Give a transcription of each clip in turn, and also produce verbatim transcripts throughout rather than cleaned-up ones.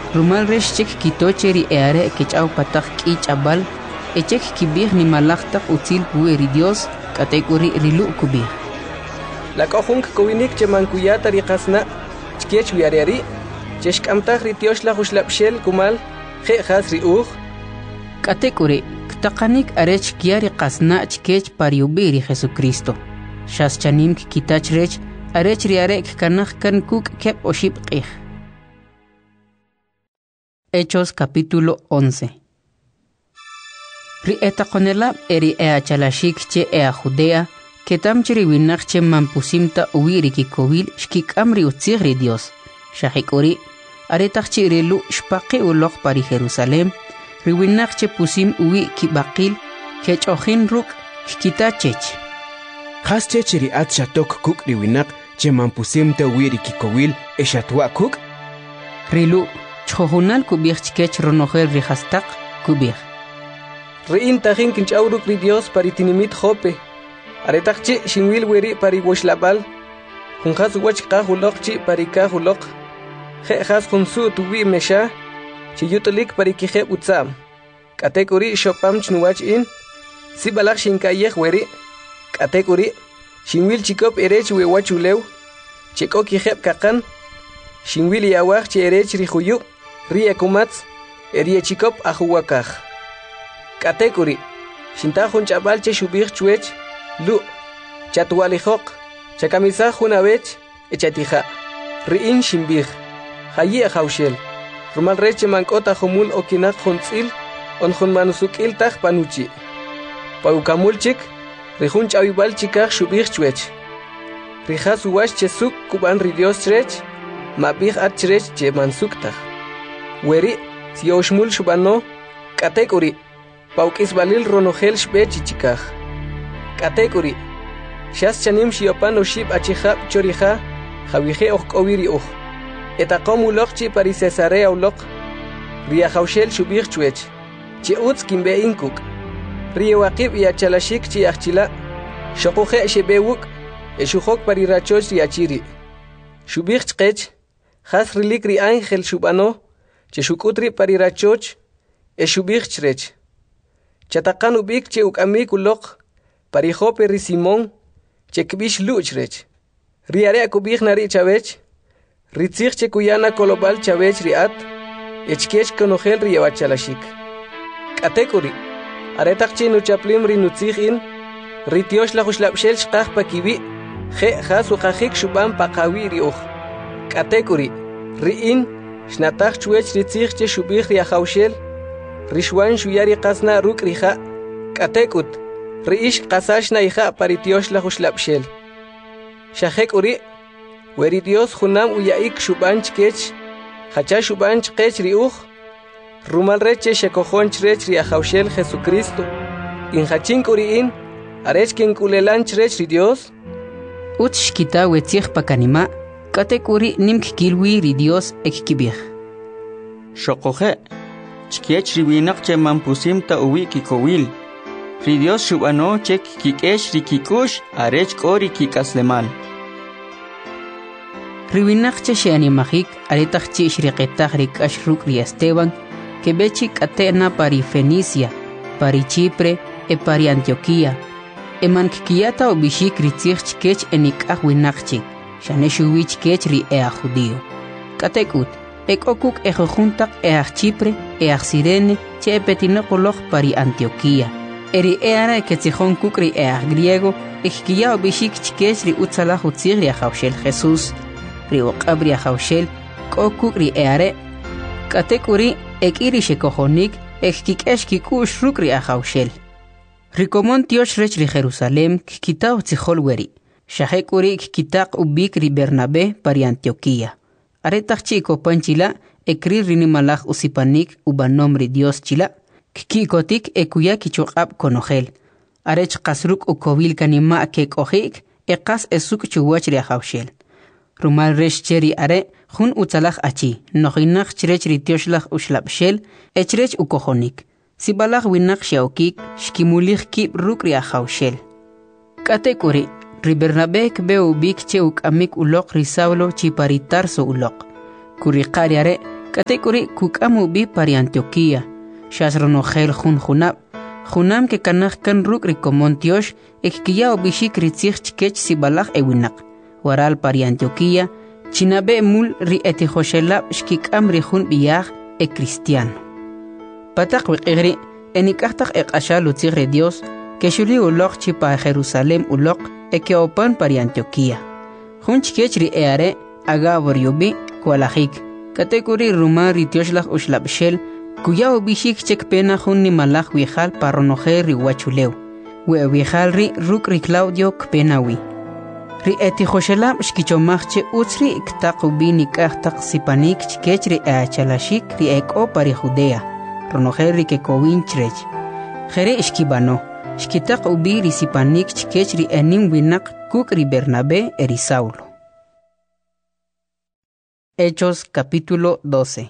Rumal resh chek kitocheri eare kechau patak ki chabal echek kibih ni malaktak util pueri Dios kategori rilu kubih. La kohunk kowinik chemankuyata riqasna chkech wiariari cheshk amtak ritiosh la huslapshel kumal je khas riuj kategori ktaqanik arech kiari qasna chkech pariubiri Jesucristo. Shas chanim kitach rech arech riarek kanach kan kuk kep oship qih. Hechos capítulo once. Ri etaqonela eri ea chalashik che ea Judea, ketam chiri winach che mampusimta uwiri ki kovil shkik amri utzigri Dios. Shahikori, aretach chirilu shpaqi ulok pari Jerusalem, ri winach che pusim uwi ki bakil, kech ojin ruk kikita chech. Khas che chiri at shatok kuk ri winach che mampusimta uwiri ki kovil eshatwa kuk? Rilu, chojunal kubih chkech ronojel rihastak kubih. Rein tajin kinchauruk ri Dios paritinimit jope. Aretakchi shinwil weri pari washlabal. Junjas wach kahulokchi pari kahulok. Je has junsu tuwi mesha. Chiyutulik pari kije utsam. Katekuri shopam chnuwach in. Sibalak shinkayeh weri. Katekuri shinwil chikop erech we wachulew. Chiko kijeb kakan. Shinwil yawach chi erech rihuyu. Rie kumats. Erie chikop ahuwakaj. Katekuri shintajun chabal che shubir chuech. Lu, chatualijok, chakamisa junavech, echatija, riin shimbir, hayi haushel, rumal reche mankota humul okinak hunzil, on hun manusukil taj panuchi. Paukamulchik, rihun chawibal chikaj shubir chuech. Rijas uwash chesuk kuban ridios chrech, mabih at chrech che mansuktaj. Weri, si oshmul shubano, katekuri, paukis balil ronogel shbech chikaj. Katekuri, shas chanim shiopan oshib achihab chorija, javije okowiri uj. Etakom ulokchi pari Cesarea ulok, ria haushel shubir chuech, chi utz kimbe inkuk. Ria wakib y achalashik chi achila, shokuje shebewuk, eshuhok pari rachoch riachiri. Shubir chkech, has rilik ri ángel shubano, che shukutri pari rachoch, eshubir chrech. Chatakan ubik che ukamik ulok, parijope ri Simón, chekbish luchrech. Riare kubih nari chavech, ritzich chekuyana kolobal chavech riat, echkech konogel riawachalashik. Katekuri, aretakchi nuchaplim ri nutzich in, ritiosh la huslapshel shkaj pakibi, je hasu kajik shuban pakawi riuj. Katekuri, riin, shnatach chuech ritzich che shubih riahaushel, rishwan shuyari qasna ruk rija. Katekut, Riish qasashna hija paritiosh la huslapshel. Shahek uri, weri Dios junam uyaik shubanch kech, hacha shubanch kech riuj, rumal reche shekojonch rech riahaushel Jesucristo, in hachink uri in, arech kinkulelanch rech ri Dios. Utsh kita wetzich pakanima, katek uri nimk kilwi ri Dios ek kibih. Shokoje, chkiech riwinak che mampusim ta uwi kikowil. Ri Dios shubano chek kikesh rikikush arech kori kikaslemal. Riwinak che sheanimajik aretach chi shriqetach rikash ruk ri Esteban, que bechik atena pari Fenicia, pari Chipre e pari Antioquía. Eman kikiyata obishik ritzich chkech enikah winakchik, shaneshuwich kech ri ea judío. Katekut, ek okuk ejojuntak each Chipre, each Sirene, che epetinokoloj pari Antioquía. Eri eara ketzihon kukri each griego, ekkiya obishik chkech ri utzala hutzir ri ahaushel Jesús, ri oqab ri ahaushel, kokuk ri eare. Katekuri ek iri shekojonik, ekkikesh kikush ruk ri ahaushel. Rikomon tiosh rech ri Jerusalem, kikita utzihol weri. Shahekuri kikitak ubik ri Bernabé pari Antioquía. Aretach chiko panchila, ekri rinimalaj usipanik ubanom ri Dios chila, kikikotik ekuya kichokab konogel. Arech kasruk ukovil kanima kek ojik, ekas esuk chuwach ri ahaushel. Rumal resh cheri are, jun utzalaj achi, nohinach chrech ri tioshlaj ushlapshel, echrech ukojonik. Sibalaj winak shaokik, shkimulich kip ruk ri ahaushel. Katekuri, ri Bernabé kbe ubik che ukamik ulok ri Saulo chi pari Tarso ulok. Kuri qariare, Katekuri kukamu bi pari Antioquía, Shasronogel jun junab, junam ke kanaj kan ruk rikomontiosh, ekkiya obishik ritzich chikech sibalaj ewinak, waral pari Antioquía, chinabe mul ri etijoshelab shkikam rihun biyaj e cristiano. Patak wikigri, enikahtak ek ashal utzigre Dios, que shuli ulok chipa Jerusalem ulok, e que opan pari Antioquía. Jun chikech ri eare, agabor yubi, kualajik. Katekuri rumar ritioshlah ushlabshel, kuya obishik chek pena jun ni malaj wijal parronoje ri huachuleu. We wijal ri ruk ri Claudio kpenawi. Ri etijoshelab shkichomachche utzri iktaqubi nikahtak sipanik chikech ri eachalashik ri eko pari Judea. Ronoje ri kekowin chrech. Jere ishkibano. Shkitaqubi ri sipanik chikech ri enim winak kuk ri Bernabé eri Saulo. Hechos capítulo doce.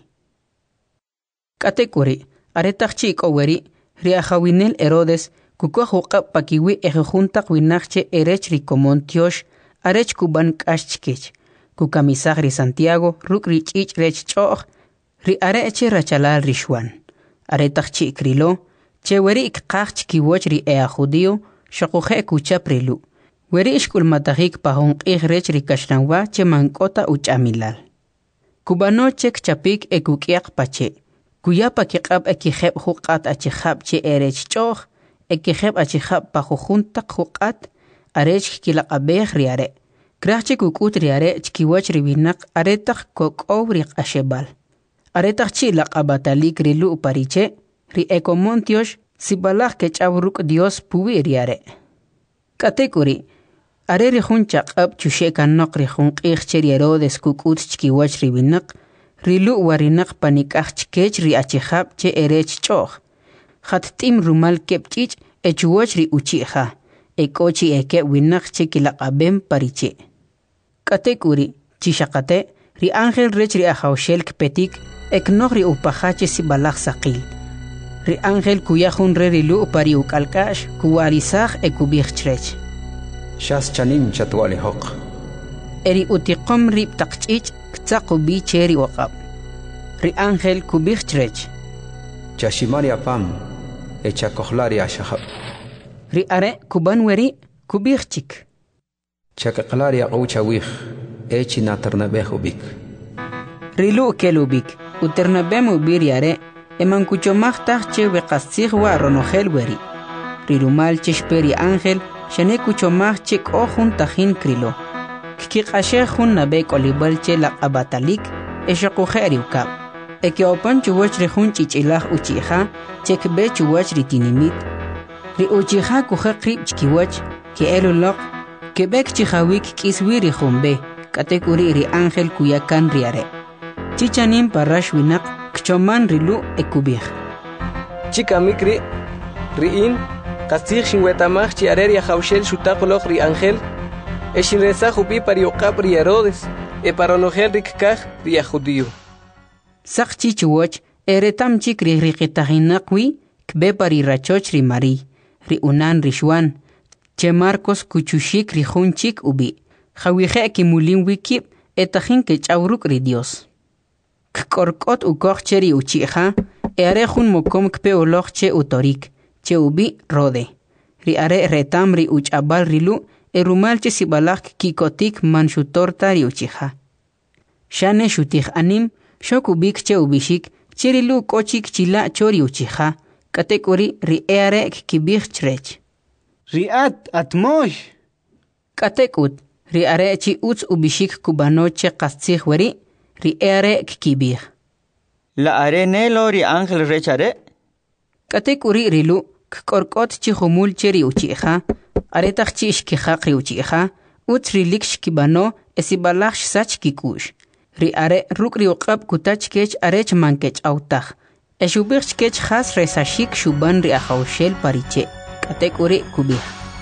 Katekuri, aretachchi ikoweri, riajawinel Herodes, kukuajuqa pakiwi ejejuntak winachche erech rikomontiosh, arech kuban kashchkech, kukamisagri Santiago, ruk richich rech choch, ri areche rachalal rishwan. Aretachchi ikrilo, cheweri ikkach kiwoch ri ea judio, shokuje kuchaprilu. Weri ishkulmatahik pahon igrech rikashranwa che mankota uchamilal. Kubano chek chapik ekukiak pache. Kuyapa kikab ekiheb hukat achihab che erech choch, ekiheb achihab pahujuntak hukat, arech kilakabeh riare. Krachche kukut riare chkiwach ribinak aretak kokobrik ashebal. Aretak chi lakabatalik rilu pariche, ri ekomontiosh sibalak kechabruk Dios puwi riare. Katekuri, are rihun chaqab chushekan nok rihun qixcheri Herodes kukut chkiwach ribinak, rilu warinak panikach chkech ri achihab che erech choch. Khattim rumal kepchich echuwach ri uchiha, ekochi eke winak che kilakabem pariche. Katekuri, chishakate, ri angel rech ri ahaushel kpetik, eknok ri upahache sibalak sakil. Ri angel kuyahun re rilu pari ukalkash, kuwarisaj ekubich chrech. Shas chanim chatwali hoq. Eri utiqom rib taqchich ktaqubi cheri waqab. Ri angel kubich chrech. Chashimari apam, echa kohlari ashahab. Ri are kuban weri kubich chik. Chakaklari aqoucha wih, echi naternabeh ubik. Rilu kelubik, uternabem ubir yare, eman kuchomachtaj che weqastzig wa ronogel weri. Rirumal cheshperi angel, shane kuchomach chek ojun tajin krilo. Kikashe jun nabe kolibal che la abatalik, eshakujeri ukab. Eke opan chuwach rejun chichilaj uchiha, chek be chuwach ritinimit. Ri uchiha kuje krib chkiwach, ke elulok, ke bek chihawik kiswiri jumbe, katekuri ri angel kuyakan riare. Chichanim parash winak, kchoman rilu ekubih. Chika mikri, riin, Kastig shinwetamach chi areria haushel shutapolog ri angel, e shinreza jubi pariokap ri Herodes, e paronogel rikkaj ri judío. Sakchi chuwach, eretam chik ri riqitahinakwi, kbe pari rachoch ri Mari, ri unan ri Juan, che Marcos kuchushik ri junchik ubi, jawije kimulin wikip, etahin ke chauruk ri Dios. Kkorkot ukoch cheri uchiha, e arejun mokom kpe olog che utorik. Che ubi rode. Ri are retam ri uchabal rilu, e rumal che sibalak kikotik manshutorta ri uchiha. Shane shutich anim, shok ubik che ubishik, che rilu kochik chila chori uchiha, katekuri ri eare kibich chrech. Riat atmosh. Katekut, ri are chi uts ubishik kubanoche kastzig weri, ri eare kibich. La are nelo ri angel rechare? Katekuri rilu, Korkot chi humul cheri uchiha, aretach chi ishkihak ri uchiha, utri lik shkibano, esibalach sach kikush. Ri are ruk ri uqab kutach kech arech mankech autach. Eshubich kech has resashik shuban ri ahaushel pariche. Katekuri kubih.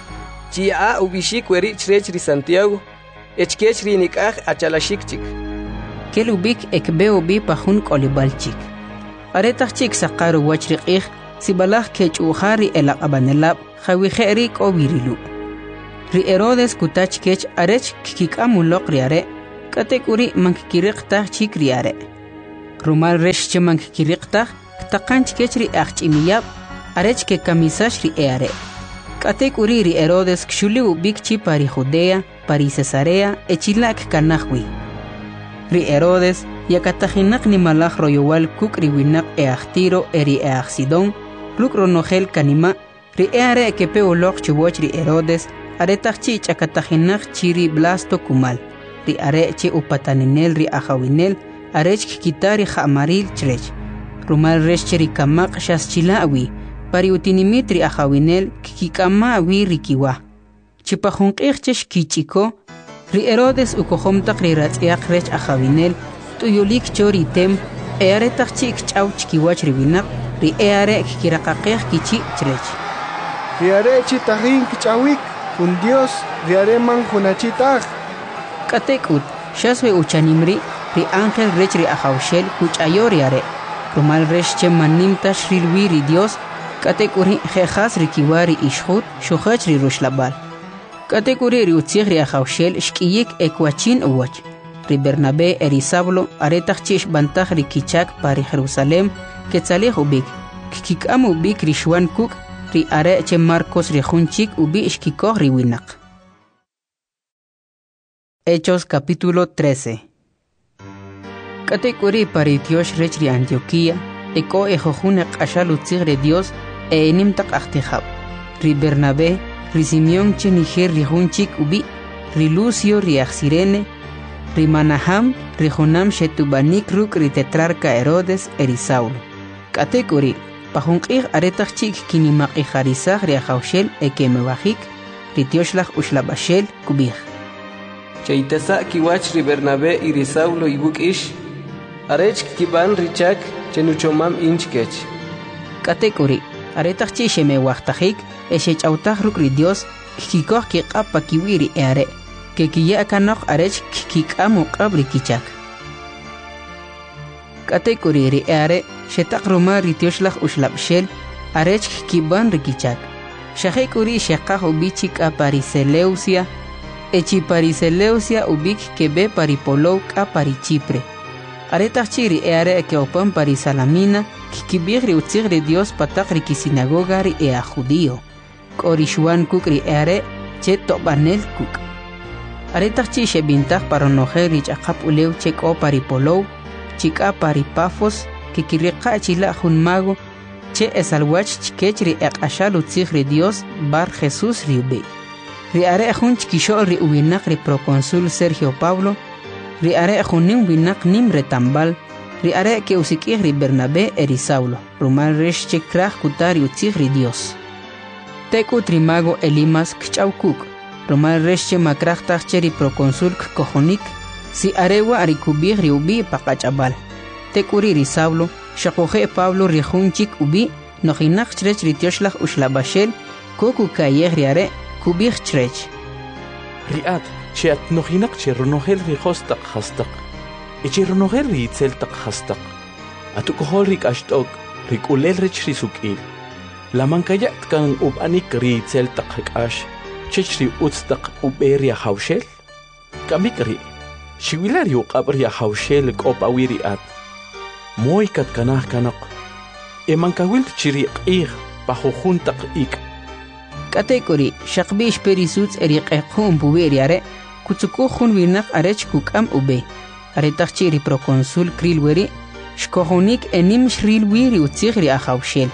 Chia ubishik weri chrech ri Santiago, echkech ri nikaj achalashik chik. Kelubik ekbe ubi pahun kolibalchik. Aretach chik sakaru wachriqih, sibalaj kech uhari el abanelab, jawiheri kobirilu. Ri Herodes kutach kech arech kikamulok riare, katekuri mankikiriqtah chik riare. Rumal resh cheman kiriqtaq taqanch kechri aqchimiyab arech ke kamisash ri eare. Katek uri ri Herodes kshuli ubikchi pari Judea, pari Cesarea, echilak kanahwi. Ri Herodes yakatajinak ni malaj royowal kuk ri winak e achtiro eri e achsidon, ruk ronogel kanima, ri eare kepe ulok chiwoch ri Herodes, aretachchi chakatajinak chiri blasto kumal, ri are chi upataninel ri ajawinel, arech kikitari jamaril chrech. Rumal resh chiri kamak shas chilawi, pari utinimitri ajawinel kikikama awi rikiwa. Chipajunqijchesh kichiko, ri Herodes ukohomtaq ri ratz'iaq rech ajawinel, tuyulik chori tem, eare taqchi ikch'aw chikiwach ri winaq, ri eare kikiraqaqej kichi chrech. Ri are chi tajin kich'awik, jun Dios, ri are man junachitaj. Katekut, shaswe uchanimri, ri ángel rech ri ajawshel kuch'ayo ri are. Rumal resh che manimtash rilwi ri Dios, katekuri jejas rikiwari ishhut shuhach ri rushlabal. Katekuri ri utzig ri ajawshel shkiyik ekwachin uwach. Ri Bernabé eri Saulo aretachchish bantag ri kichak pari Jerusalem ketzalej ubik. Kikikam ubik ri shwan kuk ri are che Marcos ri junchik ubi ishkikoh ri winak. Hechos capítulo trece. Katekuri pari Dios rech ri Antioquía eko ejojune qashal utzig ri Dios e enimtaq ahtijab. Ri Bernabé, ri Simeón che niger ri junchik ubi, ri Lucio ri Axirene, ri Manaham, ri Jonam shetubanik ruk ri tetrarca Herodes eri Saulo. Katekuri, pajunqij aretachchik kinimaq ijarizaj ri ajawshel ekemebajik, ri Tioslaj ushlabashel kubij. Chaytasa kiwach ri Bernabé y ri Saulo ibuk ish, arech kiban richak chenuchomam inchkech. Katekuri, aretachchi shemewajtajik, eshechautaj ruk ri Dios, kikikoh kiqapa kiwiri eare, que kiya kanok arech kikikamu qabri kichak. Katekuri ri eare, shetak ruma ri Tioslaj ushlabshel, arech kiban ri kichak. Shahekuri shekaj ubichik a Pariseleusia, echi Pariseleusia ubik kebe paripolou a pari Chipre. Aretachchi ri eare ke opan pari Salamina, kikibig ri utzig ri Dios patak ri kisinagoga ri ea judío. Korishuan kuk ri eare, che tobanel kuk. Aretachchi shebintag paronoje ri chakap ulew chek o paripolou, chika pari Pafos, kikiriqa chila jun mago, che esalwach chikech ri eqashal utzig ri Dios bar Jesús ri ube. Ri are jun chikishol ri uwinak ri proconsul Sergio Pablo, ri are junim winak nim retambal, ri are ke usikih ri Bernabé eri Saulo, rumal resh chekraj kutari utzig ri Dios. Teku trimago Elimas kchaukuk, rumal resh che makrajtaj che ri proconsul kojonik, si arewa arikubig ri ubi pakachabal. Tekuri ri Saulo, shakoje Pablo ri junchik ubi, nojinak chrech ri Tioslaj ushlabashel, koku kayeg ri are, kubig chrech. Riat, che at nojinak che ronogel ri hostak hastak. E che ronogel ri itzeltak hastak. Atukohol rik ashtok, rik ulel rech ri sukil. La mankayat kan ub anik ri itzeltak hikash, chech ri utstak uberia haushel. Kamik ri, shiwilar yu qabria haushel kop awiri at. Moy kat kanah kanak. E mankawil chiri qir pahujuntak ik. Katekuri, shakbish perisuts eriqeqhum buberiare, kutsukuhun winak arech kukam ube. Aretachchi ri proconsul krilweri, shkohonik enim shril wiri utzig ri ajawshel.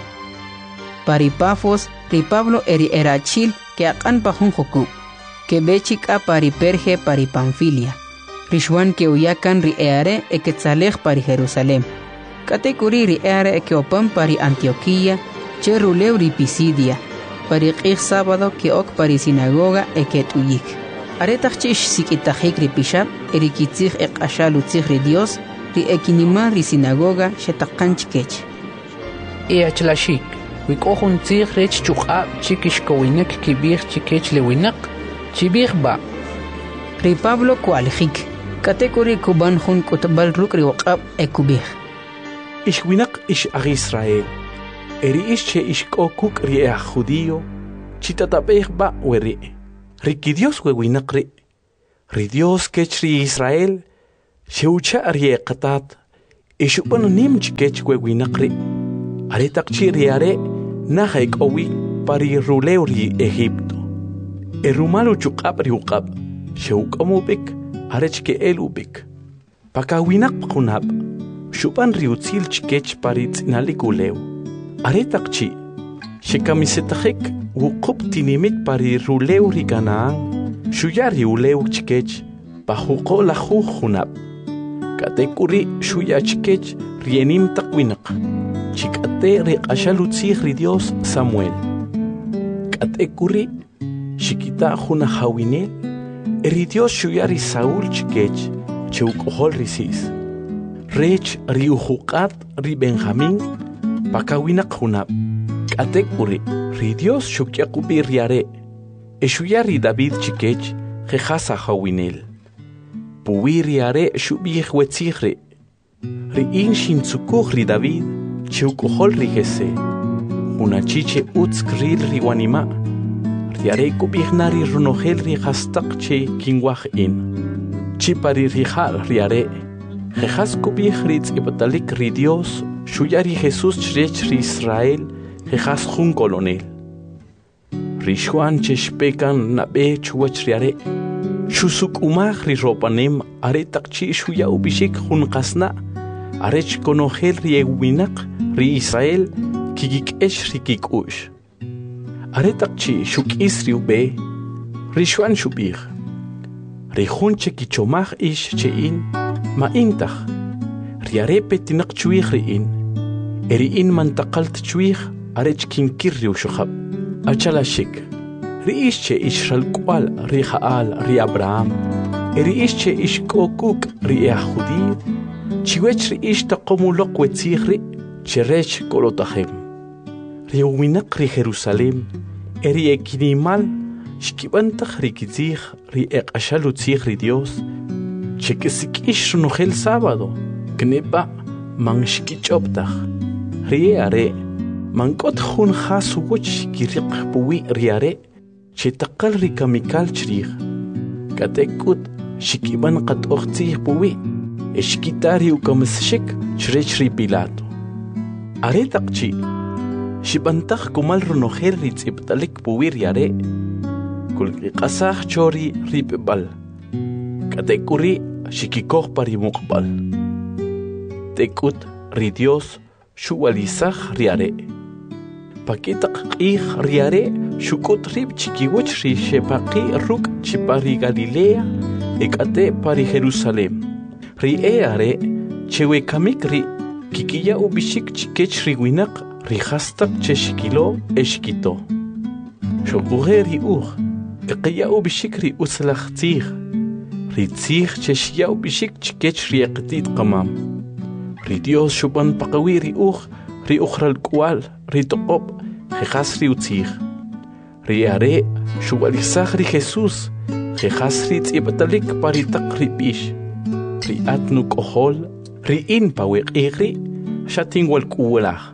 Pari Pafos, ri Pablo eri erachil ke aqan pahun joku, ke bechik a pari Perge pari Panfilia. Rishwan ke uyakan ri eare eketzalej pari Jerusalem. Katekuri ri eare ke opan pari Antioquía, che rulew ri Pisidia. Pari qij sábado que ok pari sinagoga eket uyik. Aretachchish sikitajik ri pishab, eri kitzig eqashal utzig ri Dios, ri ekinima ri sinagoga shetaqanch kech. E achlashik, wikohun tzig rech chukab chikishkowinek kibir chikech lewinak, chibir ba. Ri Pablo kualijik, katekuri kuban hun kutbal ruk ri waqab ekubir. Ishwinak ish ag Israel. Eri ish che ishko kuk ri ea judío, chitatabej ba weri. Riki Dios wewinak ri. Ri Dios kech ri Israel, sheucha ri eqatat, Ixupan nim chikech wewinakri. Aretak chiriare nahaik owi pari ruleuri Egipto. Erumalu chukapri ukap. Sheukamubik arechke elubik. Pakawinak kunab. Shupan riutzil chikech pari tsinalikuleu. Aretak chi. Shekamisetajek wukup tinimit pari ruleuri Canaán. Shuyari uleu chikech. Pajuko la jujunab. Katekuri shuya chikech rienim takwinak. Chikate re ashalutzih ri Dios Samuel. Katekuri shikita juna hawinel. Eri Dios shuyari Saúl chikech. Cheukohol risis. Rech ri ujukat ri Benjamín. Pakawinak junab. Katekuri ri Dios shukyakubi riare. Eshuyari David chikech. Jejasa hawinel. Puwiriare shubih wetzihre. Ri in shimtsukuh ri David, cheukohol ri Jese. Unachiche utzkril ri wanima. Riare kubihnari runohel ri hastak che kingwah in. Chipari rihal riare. Jejas kubih ri tzipatalik ri Dios, shuyari Jesus chrech ri Israel, jejas jun colonel. Rishuan cheshpekan nabe chuach riare. Shusuk umah ri ropanem aretak chi shuya ubishik hun qasna arech konohel ri ewinak ri Israel kigik esh ri kikush aretak chi shuk isri ube ri shwan shubih ri hun che kichomah ish che in ma intach ri arepe tinak chuih ri in eri in mantaqalt chuih arech kinkir ri ushukhab achala shik Ri ische Israel kwal ri Jaal ri Abraham. Eri ische ishkokuk ri Yahudi. Chiwech ri ishta komulok wetzihri. Cherech kolotahem. Ri uwinak ri Jerusalem. Eri ekinimal. Shkibantach ri kizih ri ekashalutzih ri Dios. Chekesik ish runohel sábado. Kneba man shkichoptach. Ri are. Mankot jun jasu wuch kirik puwi ri are. Chetakal ri kamikal chrih. Katekut shikiban qat ochtih puwi. Eshkitari ukamsshik chrech ri Pilato. Aretak chi. Shibantach kumal runohel ri tziptalik puwi riare. Kulki qasah chori ri pebal. Katekuri shikikoh pari muqbal. Tekut ri Dios shuwalisah riare. Pakitak qih riare. Shukut rib chikiwich ri shepaqi ruk chipari Galilea ekate pari Jerusalem. Ri eare chewe kamik ri kikiya ubishik chikech ri winak ri hastak che shikilo eshkito. Shokuhe ri uch eqiya ubishik ri uslachtzih. Ri tzih che shiya ubishik chikech ri eqtit qamam. Ri Dios shuban paqawi ri uch ri ukhral kwal ri toqob jejas ri utzih. Riare shubalisah ri Jesus jejas ri tzipatalik paritak ri bish ri atnu kohol ri in pawek igri shatin wal kuwalach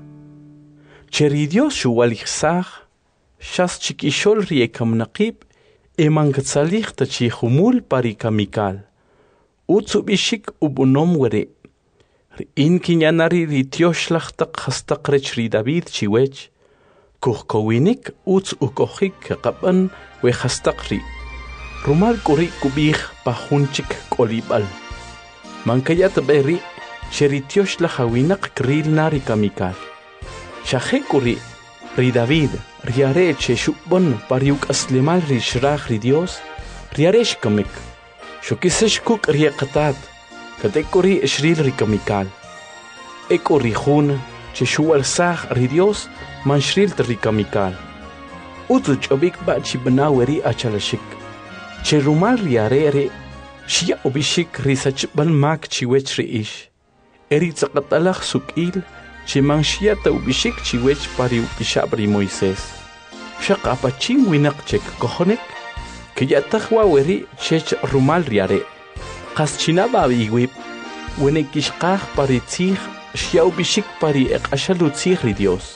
cheri Dios shubalisah shas chikishol ri ekamnaqib emangatsalih tachi humul pari kamikal utsubishik ubunom were ri in kinyanari ri tioshlachtak hastak rech ri David chiwech Kuhkowinik uts ukohik kapan we hastakri. Rumal kuri kubih pahunchik kolibal. Mankayat beri sheritiosh la hawinak kril nari kamikal. Shahe kuri ri David riare che shubon pariuk aslimal ri shrach ri Dios riaresh kamik. Shukisesh kuk riaqatat katekuri shril ri kamikal. Ekuri hun che shual sah ri Dios man shril rikamikal. Utuch obik ba chibanaweri achalashik. Che rumal riarere, shia obishik risachban mak chiwech riish. Eri tzakatalach sukil, che man shia ta ubishik chiwech pari upishabri Moises. Shak apaching winak chek kohonek, que yatahwa weri chech rumal riare. Kas chinaba iwip, wenekishkah pari tzih, shia ubishik pari ek ashalutzih ri Dios.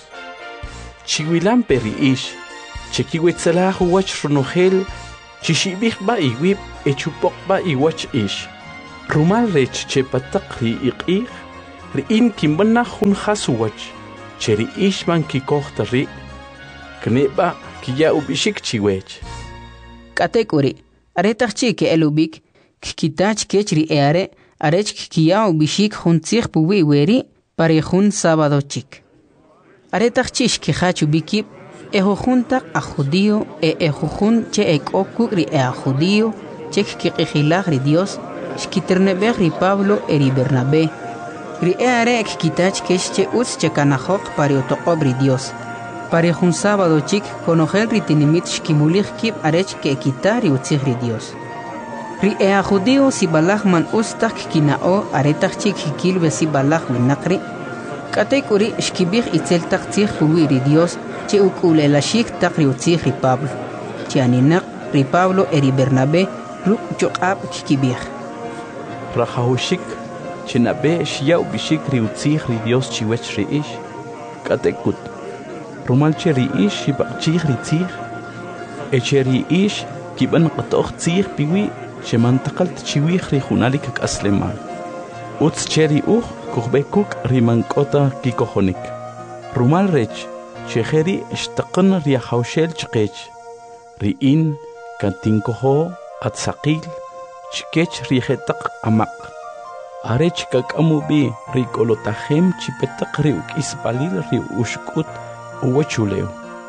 Chiwilam peri ish, chekiwetzalah wach runohel, chishibih ba iwip, echupok ba iwach ish. Rumal rech chepatak ri iqih, ri'in kimbana jun hasuwach che ri'ishman kikojta ri kneba kiya ubishik chiwech katekuri aretach chi ke elubik kitach kechri eare arech kiya ubishik jun tsig puwi weri pare jun sábado chik aretach chi kihachu bikip ejo junta a judío e ejo jun che ekokugri e a judío che kikihilagri Dios shkiternebeg ri Pablo eri Bernabé ri eare kitach keche uts che kanajok pare otokobri Dios pare jun sábado chik konogel ri tinimit shkimulig kip arech ke kitari utzigri Dios ri e a judío si balaj man ustak kinao aretach chik kilbe si balaj winakri katekuri shkibig itzel taktzig puwiri Dios che ukulela shik takri utzig ri Pablo che aninak ri Pablo eri Bernabé ruk chokab kibig rajahushik chinabe shiau bishik ri utzig ri Dios chiwech ri ish katekut rumal che ri ish shibachig ri tzig eche ri ish kiban qatoch tzig piwi shemantakalt chiwig ri junalik asleman utz cheri uch kuchbekuk rimankota kikohonik rumal rech cheheri ishtaqan ri hawshel chqech riin kantinkoho atsaqil chkech ri hetaq amaq arech kakamubi ri kolotahem chipetaq ri ukisbalil ri ushkut uwachuleo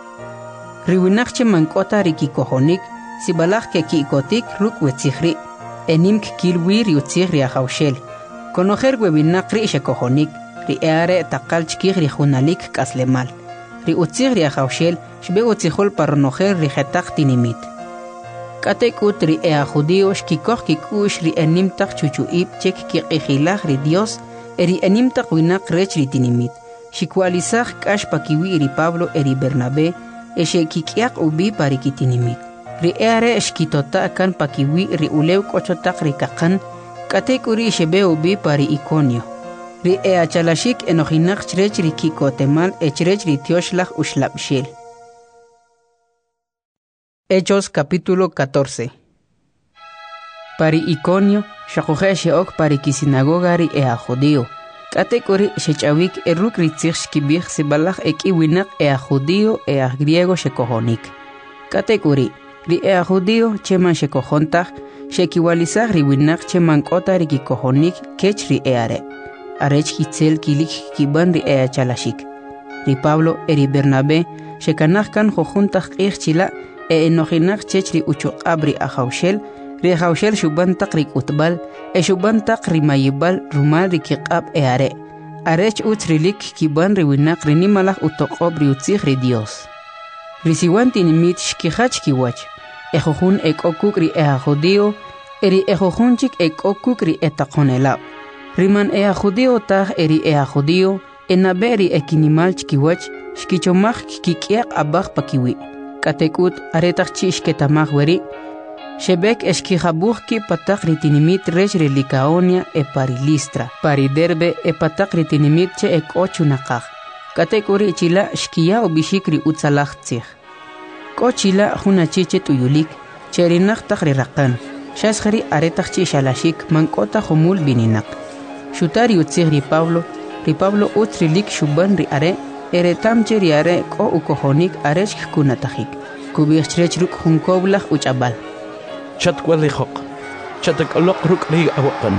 ri winaqche mankota ri kikohonik sibalaj ke kikotik ruk wetzigri enim kilwi ri utzig ri hawshel konojer webinaqri shekohonik ri eare taqal chkig ri junalik kaslemal ri utzig ri hawshel shbe utzihol parnojer ri hetaq tinimit katekut ri ea judío shkikoh kikush ri enim taq chuchuib chek kiqihilaj ri Dios eri enim taq winaq rech ri tinimit shikwalizaj kash pakiwi ri Pablo eri Bernabé eshe kikiaq ubi pari kitinimit ri eare shkitota kan pakiwi ri ulew kochotaq ri kaqan katekuri shebe ubi pari Iconio ri ea chalashik enojinaq chrech ri kikotemal echrech ri tioshlaj ushlabshel. Hechos capítulo catorce. Pari Iconio shakoje sheok pari kisinagoga ri ea judío katekuri shechawik eruk ri tzig shkibig sibalaj ekiwinaq ea judío ea griego shekohonik katekuri ri ea judío cheman shekojontaj shekiwalizaj ri winaq cheman kota ri kikohonik kech ri eare arech kitzel kilik kiban ri ea chalashik ri Pablo eri Bernabé shekanaj kan jojuntaj q'ij chila e enojinaq chech ri uchuq'ab ri ahawshel ri ahawshel shuban taq ri k'utbal e shuban taq ri mayibal rumal ri kiq'ab eare arech utz rilik kiban ri winaq ri nimalaj utoq'ob ri utzig ri Dios ri siwan tinimit shkijach kiwach ejojun ek'okuk ri ea judío eri ejojunchik ek'okuk ri etaqonelab riman ea judío taj eri ea judío enabe ri ekinimal chkiwach shkichomaj kik'iaq abaj pakiwi katekut aretaq chi ishketamaj weri shebek eshkijabuj ki pataq ri tinimit rech ri Licaonia e pari Listra pari Derbe e pataq ri tinimit che ek'ochu naqaj katekuri chila shkiya ubishik ri utzalaj tzig k'ochila juna chiche tuyulik cherinaq taq ri raqan shasjari aretaq chi shalashik mank'ota jumul bininaq shutari utzig ri Pablo ri Pablo utz rilik shuban ri are eretamche ri are k'o ukojonik arech kunatajik kubij chrech ruk junkoblaj uch'abal chatkwalijoq chatak'oloq ruk ri awaqan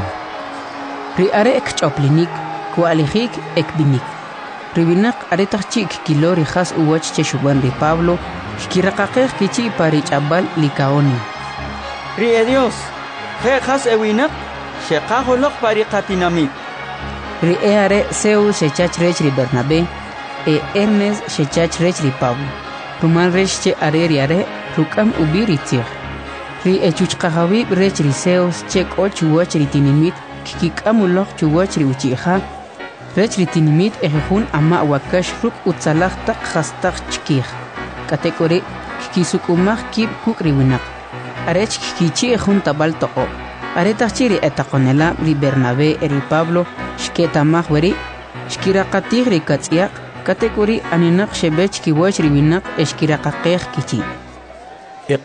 ri are ekch'oplinik kualijik ekbinik ri winaq aretaq chi kilo ri jas uwach che shuban ri Pablo shkiraqaqej kichi pari ch'abal Licaonia ri e Dios je jas e winaq sheqajoloq pari qatinamit ri eare Zeus shechach rech ri Bernabé e Hermes shechach rech ri Pablo rumal rech che are ri are ruk'am ubi ri tzig ri echuchqajawib rech ri Zeus che k'o chuwach ri tinimit kikik'amuloq chuwach ri uchi'ja rech ri tinimit ejejun ama wakash ruk utzalaj taq jastaq chkij katekuri kikisuk'umaj kib kuk' ri winaq arech kikichi ejun tabal toqo aretaq chi ri etaqonelab ri Bernabé eri Pablo shketamaj weri shkiraqatij ri katz'yaq katekuri aninaq shebech kiwach ri winaq eshkiraqaqej kichi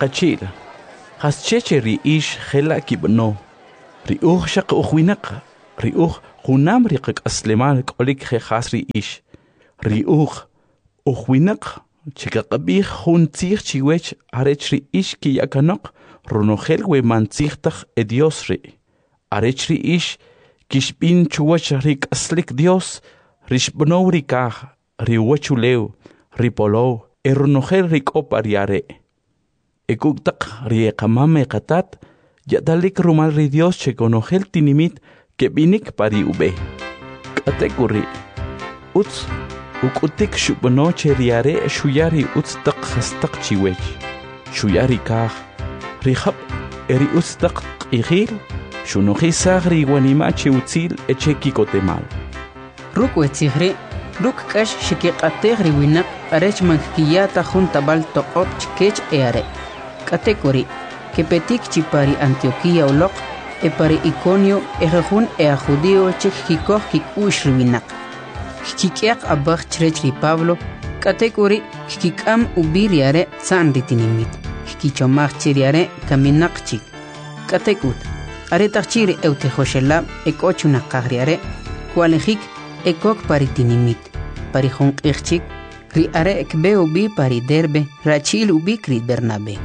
eqachila has cheche ri ish jela kibno ri uj shaq uj winaq riuj junam riqak aslemal kolik khas ri ish riuj ukhwinak chikaqabih jun tzig chiwech arech ri ish ki yakanok runogel we mantzigtag e Dios ri arech ri ish kishpin chuwach rik aslik Dios rishbnowri kah riwachuleu ripolo e runogel rik opariare ekuktak riekamame qatat yadalik rumal ri Dios chekonogel tinimit que binik pari ube katekuri uts ukutik shubnoche riare shuyari uts tak khastak chiwech shuyari kah rihab eri uts tak ihil shunohi sagri wanimachi utzil echeki kotemal ruk wetzigri ruk kash shikiqategri winak arech mankiyata juntabal toqop chkech eare katekuri que petik chipari Antioquía ulok e pari Iconio e jejun e a judío chek hikoh kik ushriwinak. Kikiak abach chrecri Pablo, katekuri kikam ubiriare san ritinimit. Kichomach chiriare kaminak chik. Katekut, are tachiri eutejoshelab e kochuna kagriare, kualejik e kok paritinimit. Pari junk ichik, ri are ekbe ubi pari derbe, rachil ubi kri Bernabe.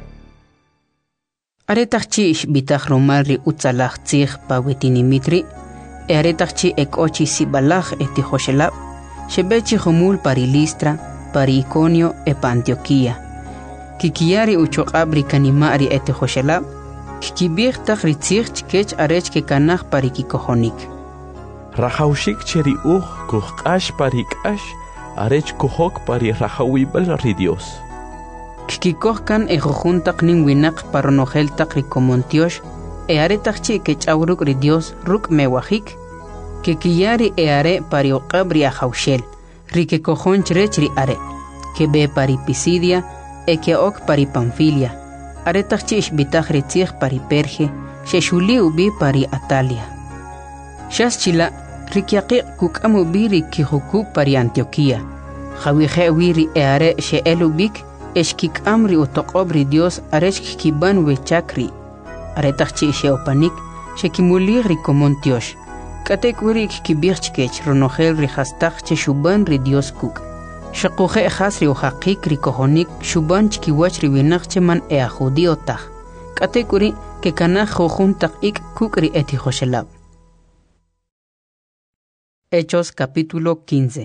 Aretachchi bitach romarri utzalach tzig pawetinimitri, e aretachchi ek ochi sibalach eti joshelab, shebechi homul pari Listra, pari Iconio e pa Antioquía. Kikiari uchoqabri kanimari eti joshelab, kikibir tach ritzig chkech arech ke kanach pari kikohonik. Rajaushik cheri uj kuhkash pari kash, arech kuhok pari rajawibal ri Dios. Kikikohkan e jojuntak nin winak paronojeltak rikomontiosh, e aretachchi que chauruk ri Dios ruk mewajik, que kiyari e are pari oqabri a jaushel, ri que cojon chrecri are, que be pari Pisidia, e que ok pari Panfilia, aretachchi ishbitach ritzig pari Perge, sheshuli ubi pari Atalia. Shaschila, rikiaqi kukam ubi ri kijukuk pari Antioquía, jawije wiri e are she elubik, eshkik amri utoqobri Dios areshk kiban we chakri aretachchi sheopanik shekimuligri komontiosh katek wirik kibirchkech ronogel ri hastach che shuban ri Dios kuk shaqoje khasri u haqik ri kohonik shuban chkiwach ri winach man e judío tag katek wiri ke kana jojun tak ik kuk ri eti joshelab. Hechos capítulo quince.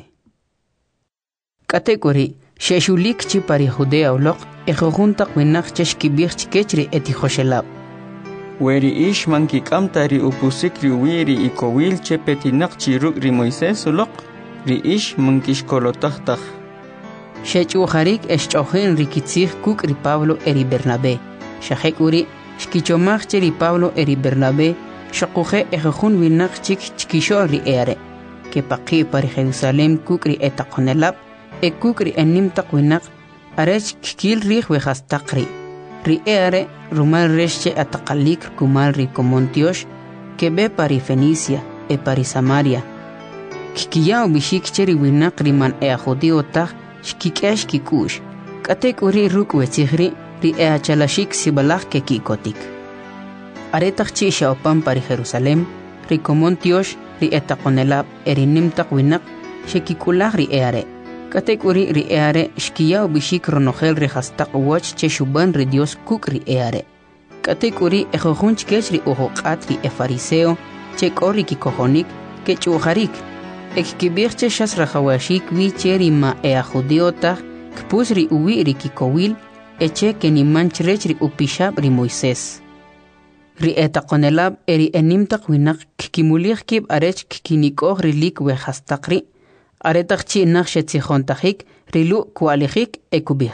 Katek wiri Sheshulik chi pari Judea ulok, e jojuntak winach cheshkibir chkechri eti joshelab. Weri ish mankikam ri upusik ri wiri i kowil che petinak chiruk ri Moisés ulok, ri ish mankishkolotachtak. Shechuharik eschojen ri kitzig kuk ri Pablo eri Bernabe. Shahek uri, shkichomach ri Pablo eri Bernabe, shakuje e jojun winach chik chkishol ri ere. Que paqi pari Jerusalem kuk ri etakonelab, e kukri enim takwinak arech kikil rih wehastakri ri ere rumal resche ataqalik kumal ri komontiosh que be pari Fenicia e pari Samaria kikiyao bishik cheri winak riman e judío tag shkikesh kikush katek uri ruk wetzigri ri e achalashik sibalach ke kikotik aretach chi shaopan pari Jerusalem ri komontiosh ri etakonelab erinim takwinak shekikulach ri ere katek uri ri eare shkiyao bishik ronogel ri hastak wach che shuban ri Dios kuk ri eare. Katek uri e jojun chkech ri ujoqat ri e fariseo che kori ki kojonik ke chuharik. Ek kibir che shas rajawashik wi che ri ma e a judío tag kpus ri uwi ri ki kowil e che ke ni manchrech ri upishab ri Moisés. Ri etakonelab eri enim takwinak kimulich kib arech kinikoj ri lik we hastakri aretachchi nakshetzi jontajik rilu kualijik ekubij.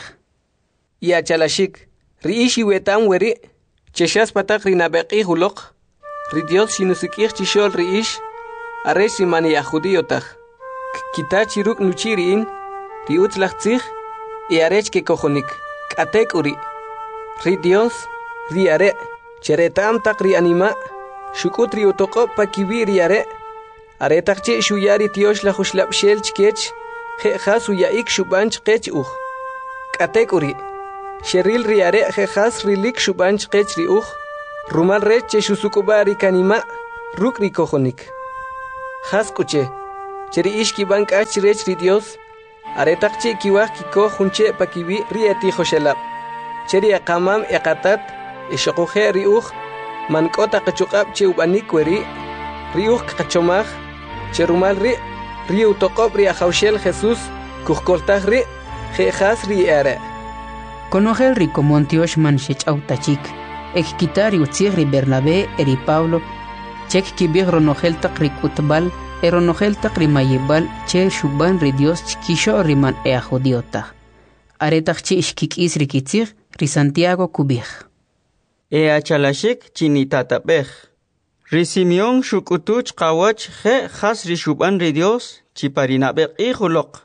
Ya chalashik, ri ishi wetam weri, cheshas patak ri nabeki hulok, ri Dios shinusikich chishol ri ish, aresh rimani ya judíotag. Kitachi ruk nuchiri in, ri utzlachtzich, y arech ke kojonik, katek uri. Ri Dios, ri are, cheretam tak ri anima, shukut ri utoko pa kibi ri are, aretachchi shuyari tiosh la jushlab shel chkech, je has uyaik shubanch kech uj. Katek uri. Sheril riare je has rilik shubanch kech ri uj. Rumal reche shusukubari kanima, ruk ri kojonik. Haskuche, cheri ishki bank ach rech ri Dios, aretakchi kiwak kiko junche pakibi ri eti joshelab. Cheri akamam ekatat, ishokuje ri uj, mankota kachukab che ubanik weri, ri uj kachomaj, cherumal ri, ri utokob ri ajaushel Jesús, kujkoltaj ri, jejas ri ere. Conogel ri komontiosh man shech autachik, ek kitari utzig ri Bernabé eri Pablo, chek kibig ronogel tak ri kutbal, eronogel tak ri mayibal, che shuban ri Dios chikisho ri man ea judiota. Aretak chi ishkik is ri kitzig, ri Santiago kubig. Ea chalashik chinitatapej. Ri Simeón shukutuch kawach je has ri shuban ri Dios, chiparinabek ijulok.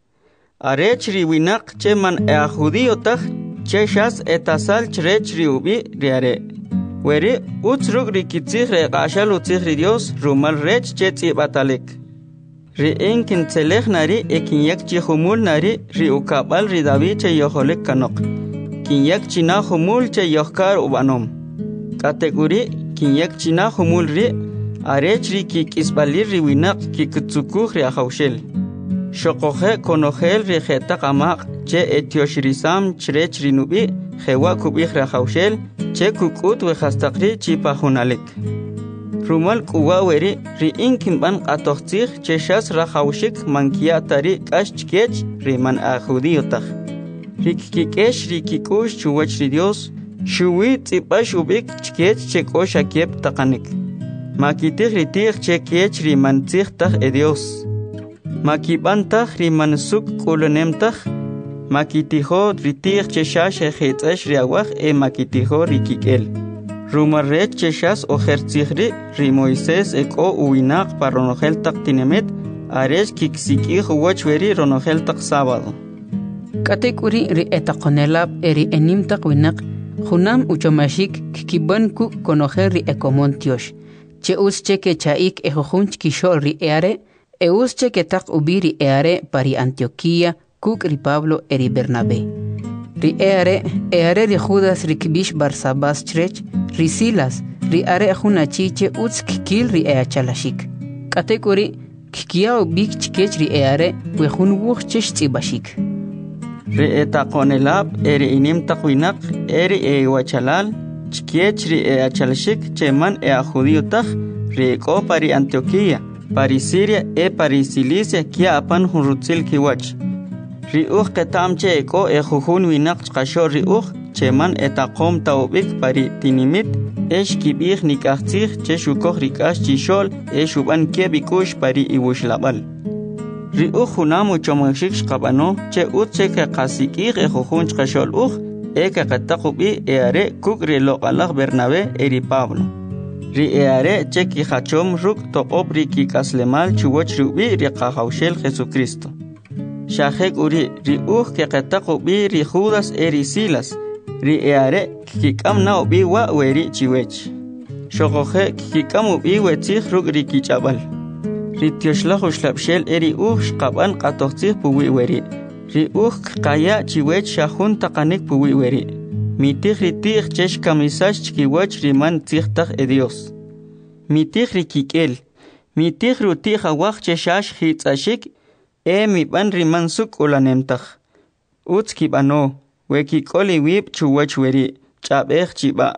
Arech ri winak che man ea judiota, che shas etasal chrech ri ubi riare. Weri utzruk ri kitzig re qashal utzig ri Dios, rumal rech che tzibatalik. Ri enkin tselech nari e kinyak chi humul nari ri ukabal ri David che yoholik kanok. Kinyak china humul che yohkar ubanom. Kategori kinyak china humul ri arech ri kik isbalir ri winak kikutsukuh ri ahaushel. Shokoje konogel ri jetak amak che etioshirisam chrech ri nubi jewa kubih ri ahaushel che kukut we hastakri chi pahunalik. Rumal kuwa weri ri inkin ban qatoqtzig che shas rahawshik mankia tari kashchkech ri man ajudiyotag. Ri kikesh ri kikush chuwach ri Dios shuwi tzipash ubik chkech che kosha kiep taqanik. Makitig ri tig che kech ri man tzig tag e Dios. Makibantag ri man suk kulunemtag. Makitijo ri tig che shash e jetzash ri awaj e makitijo ri kikel. Rumarret cheshas o hertzigri ri Moisés eko uinak pa ronogel tak tinemet ares kiksiki huachweri ronogel tak sábado. Katekuri ri etakonelab eri enim tak winak junam uchomashik kikiban ku konogel ri ekomontiosh. Che usche ke chaik ejojunch kishol ri eare e usche ke tak ubiri eare pari Antioquía kuk ri Pablo eri Bernabé. Ri eare eare ri Judas ri kibish Barsabas chrech ri Silas ri are juna chiche utz kikil ri ea chalashik. Katekuri kikiao bik chikech ri eare we jun wuch chesh tzibashik. Ri eta konelab eri inim takwinak eri e wachalal chikech ri ea chalashik cheman ea judiyotag ri eko pari Antioquía pari Siria e pari Cilicia kia apan hunrutzil kiwach. Ri uj ketam che eko e jujun winak chkasho ri uj cheman etaqom taubik pari tinimit esh kibig nikachtzig che shukoj rikash chishol e shuban kebikush pari iwushlabal. Ri uj junam uchomashik shqabano che utse ke qasikig e jujun chkashol uj e ke qataqubi e are kuk ri loqalag Bernabé eri Pablo. Ri e are che ki hachom ruk toqob ri kikaslemal chuwach rubi ri qahawshel Jesucristo. Shahek uri ri uj ke qataqubi ri Judas eri Silas. Ri eare kikam na ubi wa weri chiwech. Shokoje kikam ubi wetzig ruk ri kichabal. Ri tioshlach ushlapshel eri uj shqaban qatoqtzig puwi weri. Ri uj kaya chiwech shahun taqanik puwi weri. Mitig ri tig chesh kamisash chkiwach ri man tzigtag e Dios. Mitig ri kikel. Mitig ru tig awach cheshash hitzashik e mi ban ri man suk ulanemtag. Utz kibano. Weki koli wib chuwach weri chabej chiba.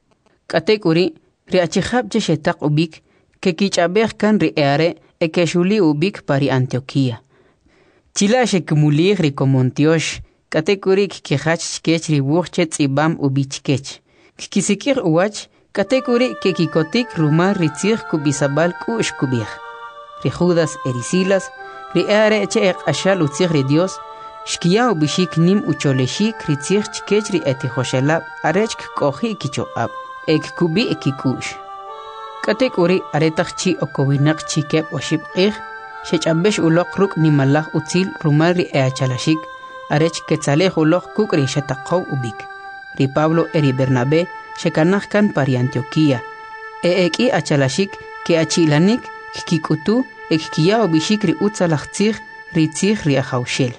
Katekuri ri achihab che shetak ubik ke kichabej kan ri eare e ke shuli ubik pari Antioquía. Chila shekumulig ri komontiosh katekuri kikihach chkech ri wuchche tzibam ubichkech. Kikisikir uwach katekuri ke kikotik rumar ri tzig kubisabal kush kubig. Ri Judas eri Silas ri eare che ek ashal utzig ri Dios Shkiao bishik nim ucholeshik ritzich chkech ri eti joshelab arech kohi kichoab ek kubi ekikush. Katekuri aretach chi okowinak chi kep oshib qih shechambesh ulok ruk nimalach utzil rumar ri eachalashik arech ketzalej ulok kuk ri shetaqaw ubik. Ri Pablo eri Bernabé shekanach kan pari Antioquía e eki achalashik ke achilanik kikutu ek kiao bishik ri utzalach tzig ri tzig ri ahaushel.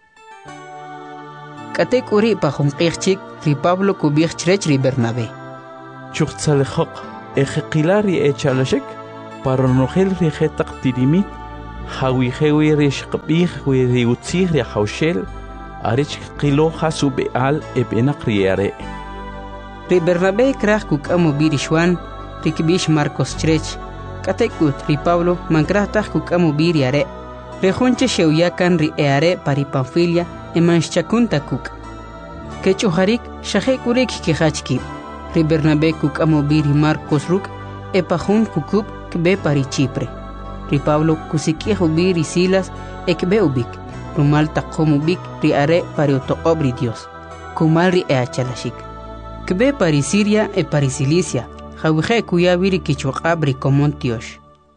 Katekuri pajunqihchik ri Pablo kubih chrech ri Bernabé. Chuqtzalejok ejeqilari echalashik paronogel rijetak tirimit, hawijewi rishqbih wi riutzih riahaushel, arich qilo hasube al ebenak riare. Ri Bernabé krah kuk amu birishwan, rikbish Marcos Chrech, katekut ri Pablo mankrah kuk amu biriare, rejunche sheuyakan ri eare pari Panfilia emanshchakunta kuk. Kechuharik shahekurik kihachki, ri Bernabé kuk amu biri Marcos ruk, epahun kukub kbe pari Chipre. Ri Pablo kusikiehu biri Silas ekbe ubik, rumal takomu bik ri are pari otoobri Dios, kumal ri eachalashik. Kbe pari Siria e pari Cilicia, jawije kuya viri kichuqabri comontiosh.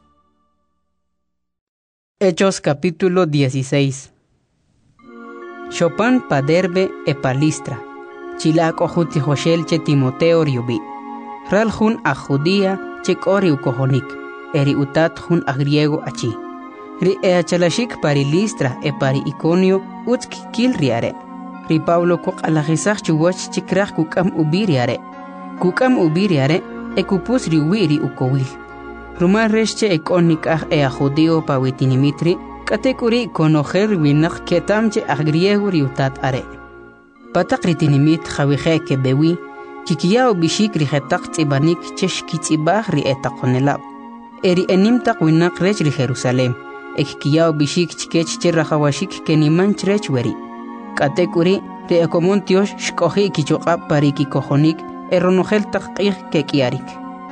Hechos capítulo dieciséis. Chopin pa Derbe e pa Listra, chilako juti Joshel che Timoteo riubi. Ral jun a judía che kori ukohonik, eri utat jun a griego achi. Ri e achalashik pari Listra e pari Iconio utski kil riare. Ri Pablo kuk alajisach chuwach chikrach kukam ubiriare. Kukam ubiriare e kupus riwiri ukowil. Rumar resche e konik ah e a judío pa witinimitri, katekuri konojer winak ketamche a griego riutat are. Patak ritinimit jawije ke bewi, chikiao bishik rijetak tibanik chesh kitzibah ri etakonelab. Eri enimtak winak rech ri Jerusalem, ek kiao bishik chikech cherrajawashik keniman chrech weri. Katekuri ri ekomontiosh shkohi kichoqab pariki kojonik eronogel takqih ke kiarik.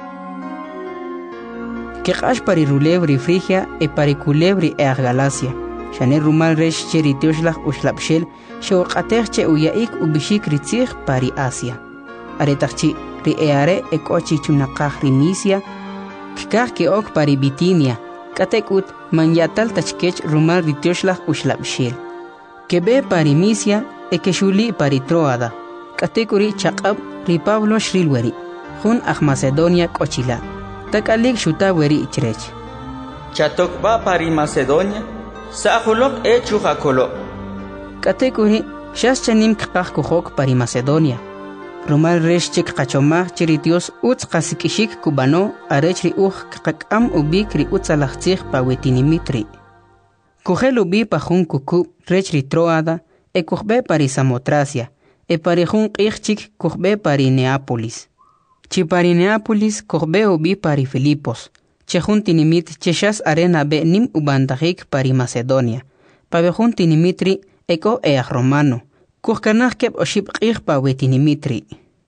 Keqash pari rulebri Frigia e pari culebri e Galacia. Shane rumal resh cheritioshlah ushlabshel shoqatech uyaik ubishik ritzig pari Asia. Aretachchi ri eare e kochi chunaqah rinisia, kikah ke ok pari Bitinia, katekut manyatal tachkech rumal ritioshlah ushlabshel. Kebe pari Misia e keshuli pari Troada, katekuri chaqab ri Pablo shrilweri, jun ah Macedonia kochila. Takalik shuta weri ichrech. Chatok ba pari Macedonia, sahulok e chujakolo. Katekuri shas chanim kqah kuhok pari Macedonia. Rumal resh chik qachomah chiritios utz qasikishik kubano arech ri uj qaqam ubik ri utzalachtzig pa wetinimitri. Kuhel ubi pa jun kuku rech ri Troada e kuhbe pari Samotracia e pari jun qihchik kuhbe pari Neápolis. Chi pari Neápolis kuhbe ubi pari Filipos, che jun tinimit cheshas arena be nim ubandajik pari Macedonia, pa be jun tinimitri eko each romano, kuhkanah keb oshib qih pa wetinimitri.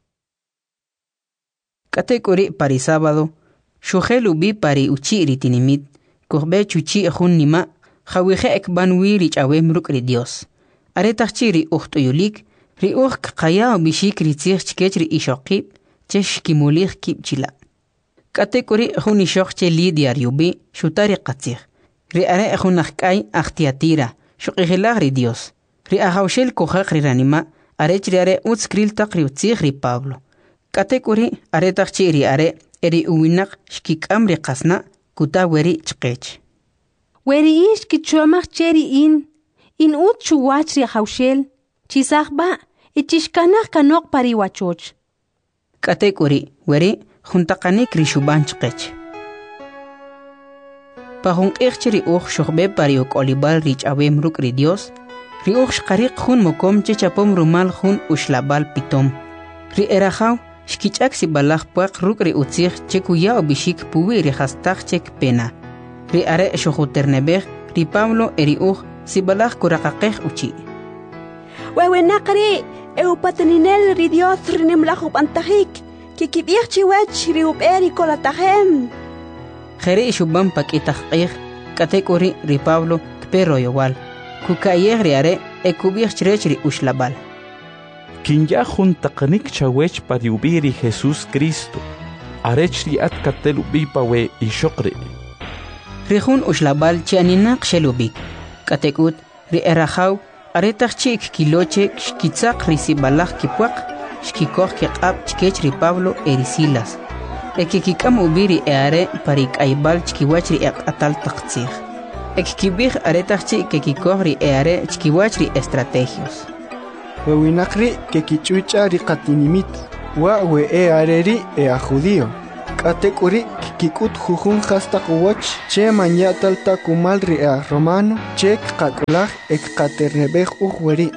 Katekuri pari sábado, shuhel ubi pari uchiri tinimit, kuhbe chuchi jun nima, jawije ekban wiri chawem ruk ri Dios. Aretachiri uhtuyulik, ri uj kqaya bishik ritzig chkech ri ishoqib, chesh kimulich kibchila. Katekuri jun ishoqche Lidia riubi, shutari qatzig. Ri are jun ahkay ahtiatira, shuqihilag ri Dios. Ri ahawshel kuhaq ri ranima, arech ri are utskril taq ri utzig ri Pablo. Katekuri aretachchi ri are, eri uwinak shkikam ri qasna, kuta weri chqech. Weri ish kichuamach cheri in, in ut chuwach ri ahawshel, chisakba, ichishkanach kanok pari wachoch. Katekuri, weri, juntaqanik ri shuban chqech. Pa jun qihch ri uj shuhbe pari uk olibal ri chawem ruk ri Dios, ri uj shqariq jun mokom che chapom rumal jun ushlabal pitom. Ri erajaw, shkichak si balaj puaq ruk ri utzig che kuya obishik puwi ri hastaq chek pena. Ri are shuhuternebej, ri Pablo eri uj si balaj kuraqaqej uchi. Wewenaqri, eupateninel ri Dios rinemlaju pantajik, que kibich chiwech ri uperi kolatajem. Jere ishuban pakitajqej, katekuri ri Pablo kpero yowal, kukayej ri are e kubich chrech ri ushlabal. Kinya juntaqanik chawech pariubiri Jesús Cristo, arech ri at katel ubi pawe ishoqri. Ri jun ushlabal chianinak shelubik, katekut ri erajaw aretach chik kiloche shkitzaq ri sibalaj kipuaq, shkikoj kiqab chkech ri Pablo eri Silas. Eke kikam ubiri e are parik aibal chkiwach ri atal taqtzig. Ek kibij aretach chik ke kikoj ri e are chkiwach ri estrategios. Wewinakri ke kichucha ri qatinimit, wa we e areri e a judío. Katekuri kikut jujun hasta kuwach che manyatal ta kumal ria romano che kakulaj ek katernebej uweri.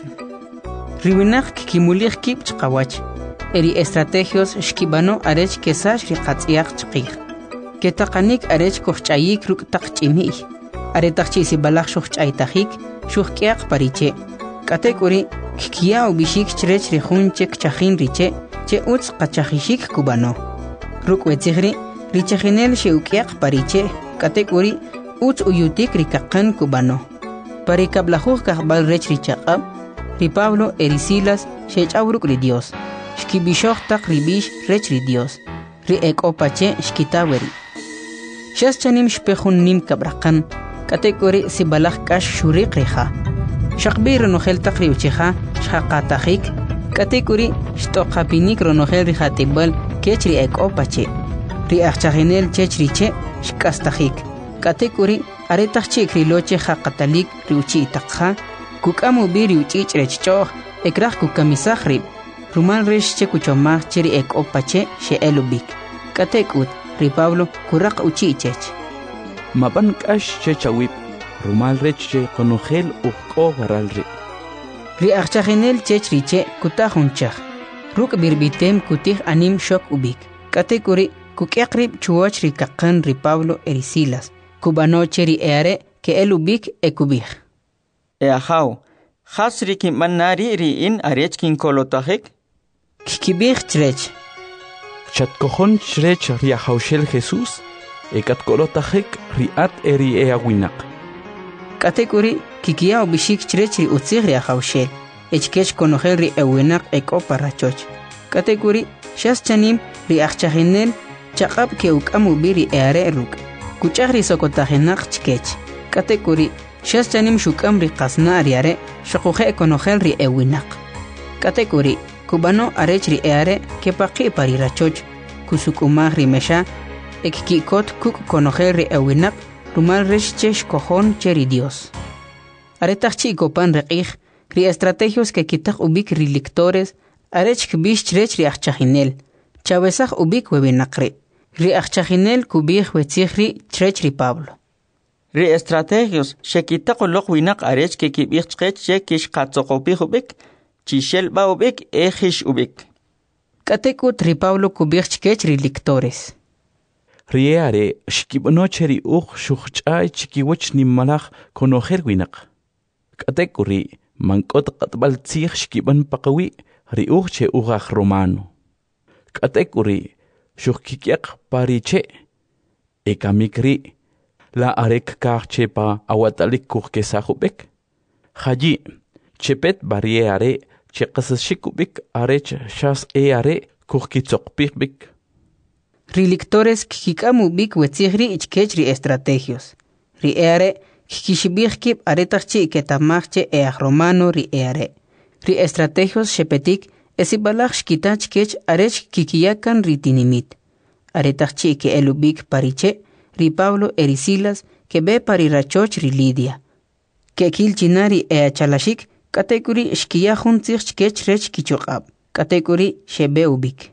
Riwinaq kikimuliq kip chqawach. Eri estrategios shkibano arech kesash riqatziyaq chqiq. Ketaqanik arech kuchayik ruk taqchimi. Aretaqchi sibalaq shuchaytajik shuqqiaq pariche. Katekuri kikia ubishik chrech rihun chek chajin riche che utz qachajishik kubano. Ruk wetzigri richajinel sheuqiaq pariche katekuri utz uyutik rikaqan kubano. Parikablajuq kahbal rech richaqab ri Pablo erisilas shechawruk ri Dios. Shkibishok tak ribish rech ri Dios. Ri ekopache shkitaweri. Shas chanim shpejun nim kabraqan katekuri sibalaq kash shuriq riha. Shaqbir nojel takri ucheja shaqatajik katekuri shtoqapinik ronojel rihatibal kechri ekopache. Ri achchagenel chechriche shkastajik. Katekuri aretachik riloche jaqatalik riuchi takha kukamu biri uchich rechchoh ekraj kukamisajrib. Rumal resh che kuchomaj cheri ekopache she elubik. Katekut ri Pablo kuraq uchichech. Mapan kash chechawip. Rumal reche konogel uqo waralri. Ri achchagenel chechriche kutajunchaj. Ruk birbitem kutij anim shok ubik. Katekuri kukiakrib chuoch ri kaqan ri Pablo erisilas. Kubanoche ri eare ke elubik ekubij. Eahaw, hasri kim manari ri in arech kin kolotajik? Kikibij chrech. Chatkojon chrech ri ahawshel Jesús ekat kolotajik ri at eri eawinaq. Katekuri kikia ubishik chrech ri utzig ri ahawshel. Echkech konogel ri ewinaq ekoparrachoch. Katekuri shas chanim ri achchagenel chaqab ke ukamu biri eare ruk. Kuchaq ri sokotajenaq chkech. Katekuri shas chanim shukam ri qasna ariare shaquje konogel ri ewinaq. Katekuri kubano arech ri eare ke paqi parirachoch kusukumaj ri mesha ekkikot kuk konogel ri ewinaq rumal resh chesh kojon cheri Dios. Aretachchi kopan reqij ri estrategios que kitaq ubik ri lectores arech kbish chrech ri achchaginel chavesaj ubik webinaqri ri achchaginel kubij wetzigri chrech ri Pablo. Ri estrategios shekitaq uloq winaq arech ke kibij chqech che kish qatzoqopij ubik chishel ba ubik ejish ubik. Katekut ri Pablo kubij chkech ri lectores. Riare shkibanoche ri uq shuqchay chikiwach nimmalaj konojer winaq. Katekuri mankot qatbal tzig shkiban paqawi ri uq che uqaj romano. Katekuri shuqkikiaq pariche ekamikri la arek kaqche pa awatalik kuq kesajubek. Haji chepet barriere che qasashikubik arech shas e are kuq kitzoqpikbik. Ri lectores kikamu bik wetzigri ichkech ri estrategios. Ri eare kikishibijkib aretachchi ketamajche eaj romano ri eare. Ri estrategios shepetik esibalaj shkitach kech arech kikiyakan ri tinimit. Aretachchi ke elubik pariche ri Pablo erisilas ke be parirachoch ri Lidia. Ke kilchinari eachalashik katekuri shkiyajun tzig kech rech kichoqab. Katekuri shebe ubik.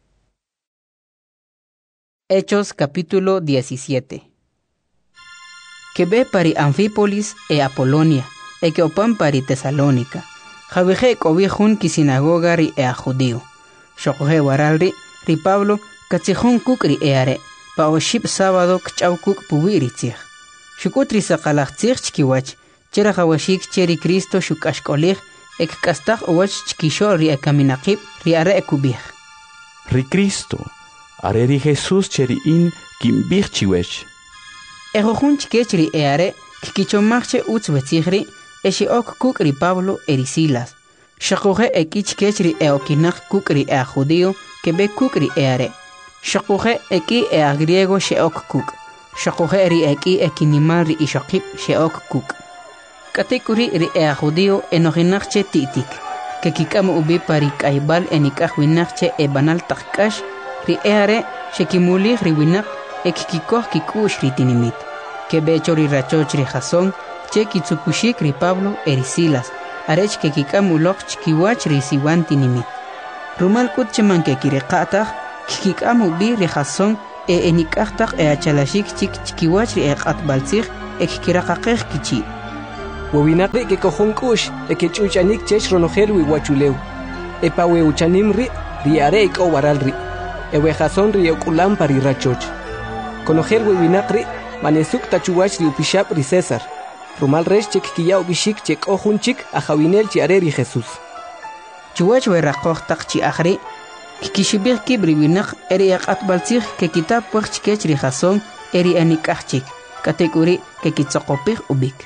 Hechos capítulo diecisiete. Que ve pari Anfípolis e Apolonia, e que opan pari Tesalónica. Javeje cobijun ki sinagoga ri e a judío. Shokoje waralri ri Pablo katsijun kukri eare, pa oship sábado kchau kuk puwiri tzig. Shukutri sakalach tzig chkiwach, chera jawashik cheri Cristo shukashkolig, ek kastaj owach chkisho ri e kaminakib ri are e kubij. Ri Cristo. Areri Jesús cheri in kimbich chiwech. Ejojun chkech ri eare kikichomachche utz wetzigri eshi ok kuk ri Pablo erisilas. Shakoje eki chkech ri eokinak kuk ri ea judío que be kuk ri eare. Shakoje eki ea griego she ok kuk. Shakoje ri eki ekinimal ri ishokip she ok kuk. Katekuri ri ea judío enoginachche titik. Que kikamu ubi pari kaibal enikaj winachche e banal takkash ri eare shekimuli riwinak ekikikoh kikush ri tinimit. Que becho ri rachoch ri jason che kitsukushik ri Pablo erisilas. Arech que kikamulok chkiwach ri siwan tinimit. Rumal kut cheman que kireqatah kikikamu bi ri jason e enik'aqtaq e achalashik chik chikiwach ri e q'atbaltzij e kikiraqaqej kichi wawinaq ri ke kojon k'u'x e ke ch'uch'anik chech ronojel wiwachulew e pa weuchanim ri ri are e k'o waral ri e wejason ri uk'ulam pa ri rachoch konojel wewinaq ri manesuk tachuwach ri upixab' ri César rumal rex chek kiya ubixik che k'o jun chik ajawinel chi are ri Jesús chuwach weraqoj taq chi ajri kikixibij kib ri winaq eri aq'atbaltzij ke kitab puej chikech ri Jasón eri anik'aj chik k'atek uri ke kitzoqopij ubik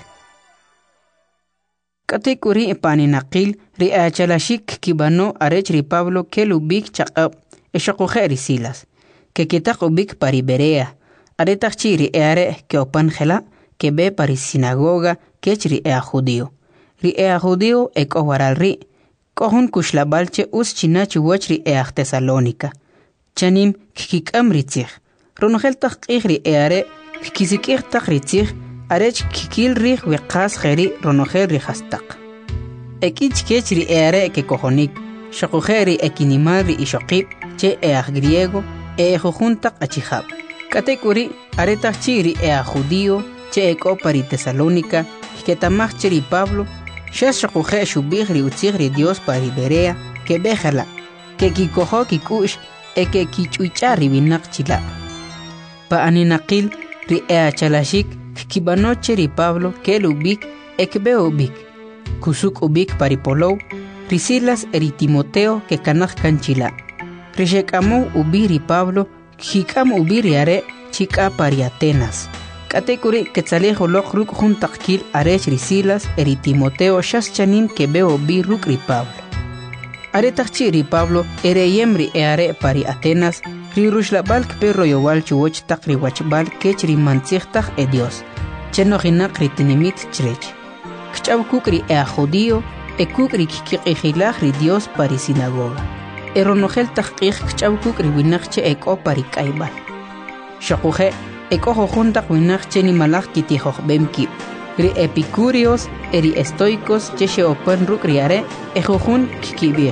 k'atek uri paninaqil ri achalashik kibano arech ri Pablo kel ubik chaq'ab exoquje ri Silas ke kitaq ubik pari Berea aretaq chi ri eare ke opan jela ke be pari sinagoga kech ri ea judío ri ea judío e k'o waral ri kohun kushlabalche us chinachi wachri each Tesalónica. Chanim kikikam ritzich. Ronogel taq qihri eare kikisikir taq ritzich arech kikil rih weqas kheri ronogel rihastaq. Ekich kechri eare ke kohonik. Shakujeri ekinimari ishokib che each griego e ejujuntaq achihab. Katekuri aretaq chiri each judío che eko pari Tesalónica ketamach cheri Pablo Shas shakuje shubig ri utzig ri Dios pari Berea ke bejala ke kikojo kikush e ke kichucha ri winaq chila. Pa aninaqil ri ea chalashik kibanoche ri Pablo ke lubik e ke be ubik. Kusuk ubik pari Polow ri Silas ri Timoteo ke kanaj kanchila. Ri shekamu ubi ri Pablo kikam ubi ri are chika pari Atenas. Katekuri ketzalejo lok ruk juntaq kil arech ri Silas eri Timoteo shas chanim ke beo bi ruk ri Pablo. Aretaq chi ri Pablo ereyem ri eare pari Atenas ri rushlabal kperro yowal chuwoch taq ri wachbal kech ri mantzij taq e Dios. Cheno jinaq ri tinimit chrech. Kchaw kuk ri ea judío e kuk ri kikiqijilaj ri Dios pari sinagoga. Eronojel taq qij kchaw kuk ri winaqche eko pari kaibal. Shakuje Ekojo juntaq winaq cheni malaj kitijoj bemki. Ri epicúreos eri estoicos cheche opan ruk riare ejojun kikibij.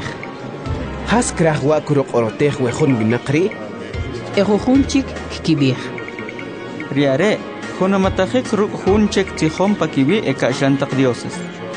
Has kraj wa kuro qorotej wejun winaqri? Ejojun chik kikibij. Riare, jonamatajek ruk jun chek tijom pakibi eka shantaq dioses.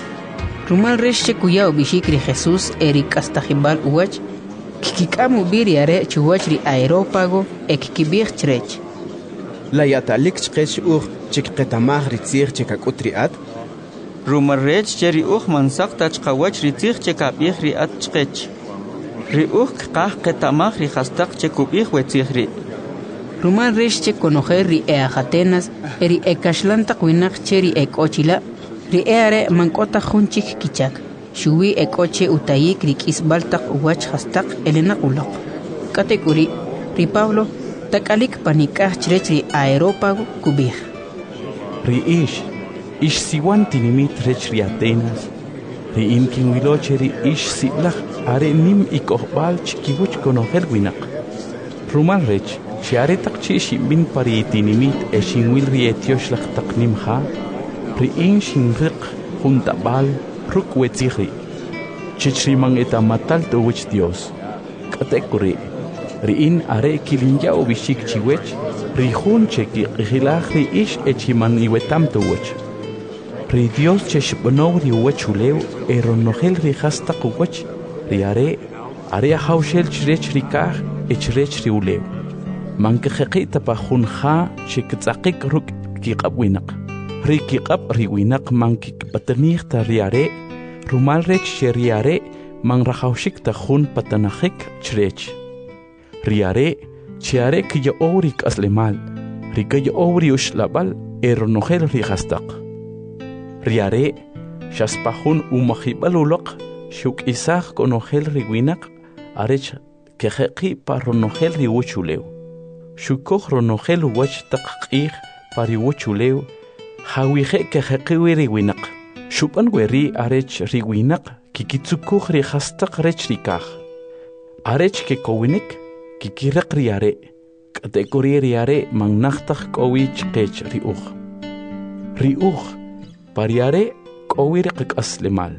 Rumal reche kuya ubishik ri Jesús eri kastajibal uwach kikikamu bi riare chuwach ri aerópago e kikibij chrech. La yatalik chqech uj chikqetamaj ritzij chekak'ut ri'at rumarrech cheri uj mansaq tachqawach ritzij chekab'ij ri'at chqech ri uj qaj qetamaj ri jastaq chekub'ij wetzij ri rumal rex che conojer ri eaj Atenas eri ekashlantaq winaq cheri ek'ochila ri eare mank'ota jun chik kichak xuwi ek'oche utayik ri k'isbaltaq uwach jastaq elenaq uloq katekuri ri Pablo takalik panikaj chrech ri aerópago kubij. Ri ish, ish siwan tinimit rech ri Atenas, ri inkin wiloche ri ish siblaj are nim ikohbal chikiwuch konojel winaq. Rumal rech, chi are tak chi shimbin pari tinimit e shinwil ri etiosh lak tak nimha, ri in shinriq juntabal ruk wetzihri. Chichrimang etamatal to wich Dios. Katekuri. Riin are kilinja ubishik chiwech, rihun cheki qihilaj ri ish echiman iwetam tuwech. Ri Dios cheshbanow ri wechuleu eronogel ri hastaq uwech, ri are, are hawshel chrech rikaj echrech ri uleu. Mankejeqi tapajun ha chektzaqik ruk kiqab winaq. Ri kiqab ri winaq mankik patanij ta ri are, rumal rech che ri are manrahawshik tajun patanajik chrech. Riare, chiare que yo orik aslemal, rica yo obriush labal, eronogel rihastaq. Riare, shaspahun umahibalulok, shuk isaj konogel riwinak, arech kejeqi paronogel riwuchuleu. Shukoj ronogel wach taqqih pariwuchuleu, hawije kejeqiwi riwinak. Shupan weri arech riwinak, kikitsukuj rihastaq rech rikaj. Arech ke kowinik, kikiraq riare, katekuri riare mangnaqtaq k'owich qech riuj. Riuj, pariare k'owir q'aslemal.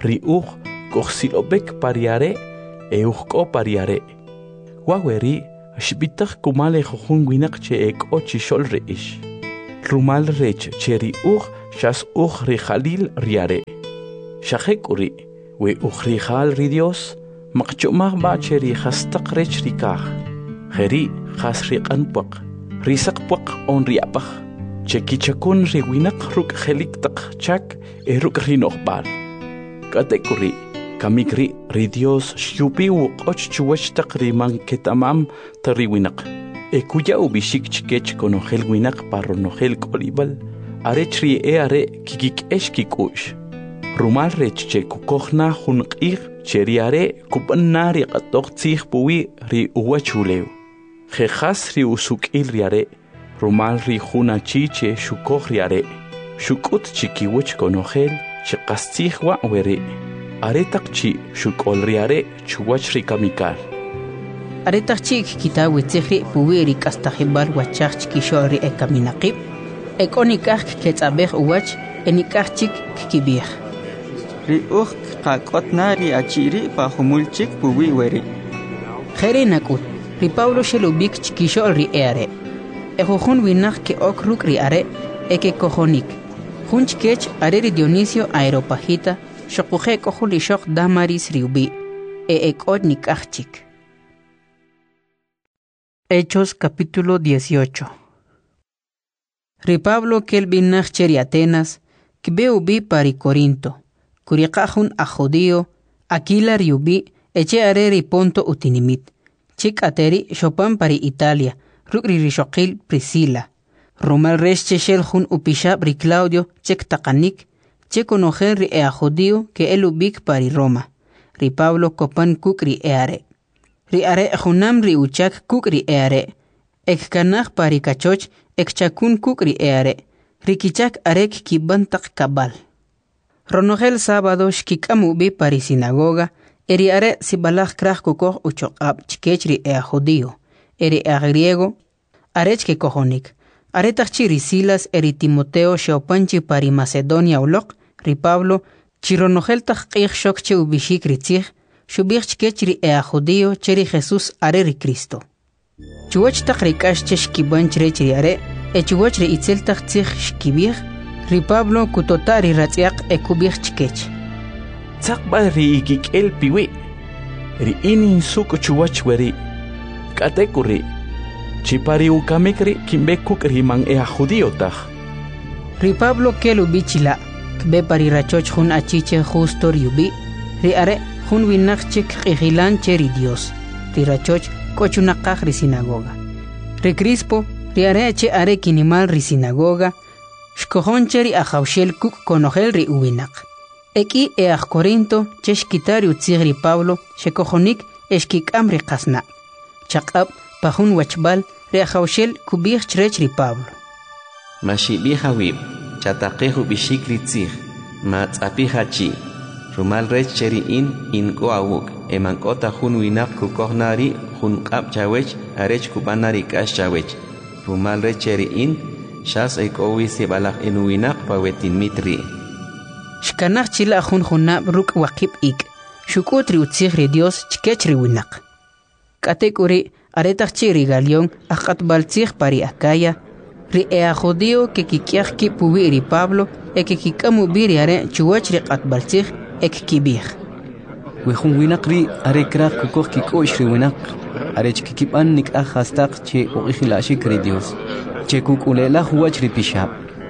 Riuj, kojsilobek pariare, euj k'o pariare. Waweri, Shbitach kumale jujun winak che ek ochi shol reish. Rumal rech cheri uch shas uch rijalil riare. Shajek uri we uch rijal ri Dios maqchumah ba cheri khastaq rech rikah. Kheri khas riqan puq. Risak puq on riapach. Chekichakun ri winak ruk khelik tak chak e ruk rinoqbal. Katekuri kamikri ri Dios shupi uqoch chuwach taqri man ketamam tari winak. E kuya ubishik chikech konogel winak parronogel kolibal. Arech ri e are kikik esh kikush. Rumal rech che kukohna hunqir cheri are kupanari qatok tsih puwi ri uwachuleu. Jejas ri usuk il riare. Rumal ri juna chiche shukoj riare. Shukut chikiwich konogel chikastih wa were. Aretak chi shukol riare chuwach ri kamikal. Aretak chi kita witzihri puwiri kastahibal wachach kishori e kaminaqib. Ek onikach ketzabeh uwach enikach chik kikibih. Ri uch kakotna ri achiri pa humulchik puwi weri. Jere nakut, ri Pablo shelubik chikishol ri eare. E jujun winak ke okruk ri are e ke kojonik. Junchkech are ri Dionisio Aeropagita shokuje kohun ri shok damaris riubi. E ekot nikachik. Hechos capítulo dieciocho. Ri Pablo kel binach cheri Atenas, kbe ubi pari Corinto, kuriqahun a judío, Aquila riubi, eche are ri Ponto utinimit, chik ateri shopan pari Italia, rukri rishokil Priscila, Romal resche shel jun upishab ri Claudio, chek takanik, che conojer ri ea judío que el ubik pari Roma, ri Pablo copan kuk ri eare. Ri are junam ri uchak kuk ri eare, ek kanach pari kachoch ek chakun kuk ri eare, ri kichak arek kibantak kabal. Ronogel sábado shkikamu bi pari sinagoga, eri are sibalach krach kukoh uchokab chikech ri ea judío, eri ea griego, arech ke kojonik. Aretach ri Silas eri Timoteo sheopanchi pari Macedonia ulok, ri Pablo, chironogel tach qich shok che ubishik ri tzich, shubich chikech ri ea judío cheri Jesús are ri Cristo. Chuwach tach ri kash che shkibanch rech ri are, e chuwach ri itzel tach tzich shkibich, ri Pablo kutota ri ratziak e kubich chikech. Tzakba ri ikik el piwi, ri inin suk chuwach weri, katekuri, chipari ukamikri kimbekuk ri man ea judío tach. Ri Pablo kelu bichila, kbe pari rachoch jun achiche justo riubi, ri are jun winak chik ijilan cheri Dios, ri rachoch kochunakaj ri sinagoga. Ri Crispo, ri are che are kinimal ri sinagoga, shkojon cheri ajaushel kuk konogel ri uwinak. Eki eaj Corinto che shkitari utzig ri Pablo, shekojonik eshkikam ri kasna. Chakab pajun wachbal ri ajaushel kubich chrech ri Pablo. Mashibih hawib, chatakehu bishik ri tzig, matzapih hachi. Rumal rech cheri in in ko awuk, eman kota jun winak kukohnari jun kap chawech, arech kubanari kash chawech. Rumal rech cheri in, shas ekowi se balak en winak pawetin mitri. Shkanach chila jun junab ruk wakib ik, shukutri utzig ri Dios chikech ri winak. Katekuri aretach chiri galion akat baltzig pari Acaya, ri ea judío que kikiach ki puwi ri Pablo, e que kikamu biri are chuwach ri kat baltzig, ek kibih. Wehun winak ri are krak kukoh kikosh ri winak. Are chkikipan nik ahastak che uikhilashik ri Dios. Che kukulela huwach ri pishab.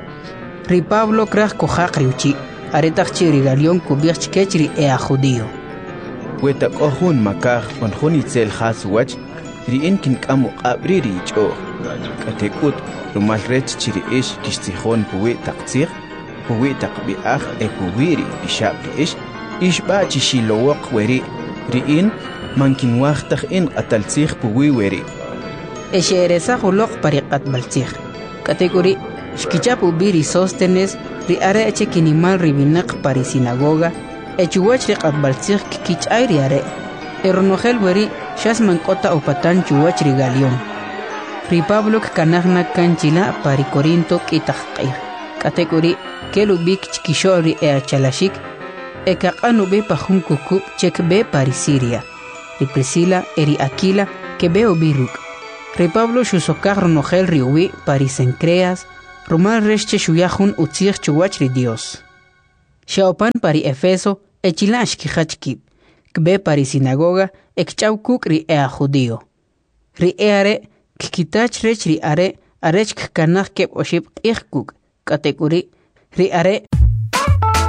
Ri Pablo krak kohak ri uchi. Are tak chiri galion kubich chkech ri ea judío. Weta kohun makaj on hun itzel has wach. Ri inkin kamu qabri ri icho. Katekut rumal rech chiri ish kishtijon puwi taktsir. Puwi takbiach e puwiri bishab ri ish. Ish ba chishilowok weri. Ri in mankin wachtach in ataltzig puwi weri. Eshe eresa hulok pariqat baltzig. Kategori shkichapu biri sostenes ri are eche kinimal ribinak pari sinagoga. Echuwach riqat baltzig kikich ay ri are. Eronogel weri shas mankota upatan chuwach ri galion. Ri Pablo kanagna kanchila pari Corinto kitaqir. Kategori kelubik chkishori e achalashik. Ekaqanu be pajun kukub chek be pari Siria. Ri Priscila eri Aquila que be obiruk. Ri Pablo xusokaj ronojel riuwi parisencreas, rumal resche xuyajun utzij chuwach ri Dios. Xaopan pari Efeso, echilash kijachkib, kbe pari sinagoga, ekchaw kuk ri ea judío. Ri eare, kikitach rech ri are, arech kanach kep oshib ikkuk, katekuri, ri are